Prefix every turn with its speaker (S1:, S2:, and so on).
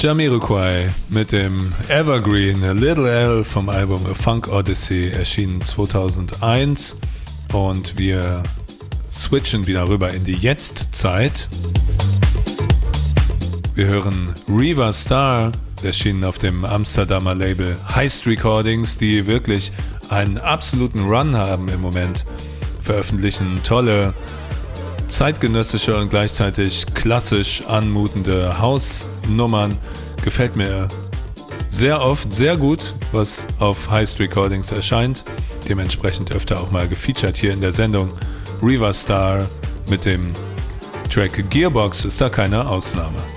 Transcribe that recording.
S1: Jamiroquai mit dem Evergreen Little L vom Album A Funk Odyssey, erschienen 2001. Und wir switchen wieder rüber in die Jetztzeit. Wir hören Riva Starr, erschienen auf dem Amsterdamer Label Heist Recordings, die wirklich einen absoluten Run haben im Moment. Veröffentlichen tolle, zeitgenössische und gleichzeitig klassisch anmutende House-Nummern. Gefällt mir sehr oft, sehr gut, was auf Heist Recordings erscheint. Dementsprechend öfter auch mal gefeatured hier in der Sendung. Riva Starr mit dem Track Gearbox ist da keine Ausnahme.